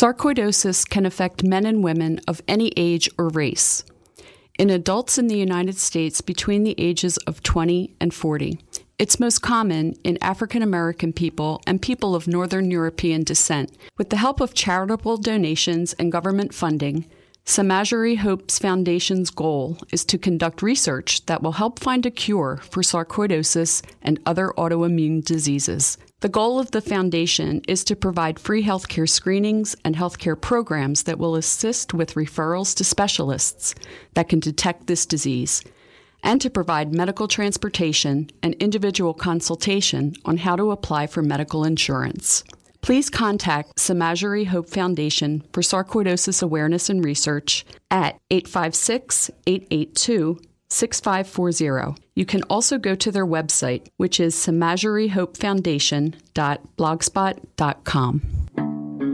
Sarcoidosis can affect men and women of any age or race. In adults in the United States between the ages of 20 and 40, it's most common in African American people and people of Northern European descent. With the help of charitable donations and government funding, Samajari Hope's Foundation's goal is to conduct research that will help find a cure for sarcoidosis and other autoimmune diseases. The goal of the foundation is to provide free healthcare screenings and healthcare programs that will assist with referrals to specialists that can detect this disease, and to provide medical transportation and individual consultation on how to apply for medical insurance. Please contact Samajari Hope Foundation for Sarcoidosis Awareness and Research at 856-882-6540. You can also go to their website, which is samajarihopefoundation.blogspot.com.